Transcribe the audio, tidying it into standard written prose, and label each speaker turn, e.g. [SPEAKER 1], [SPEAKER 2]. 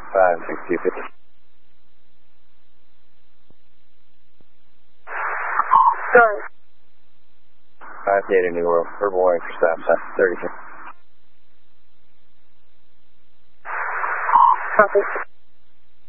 [SPEAKER 1] 56250.
[SPEAKER 2] Sorry.
[SPEAKER 1] 5 data New World. Verbal warning for stop sign. 32.
[SPEAKER 2] Copy.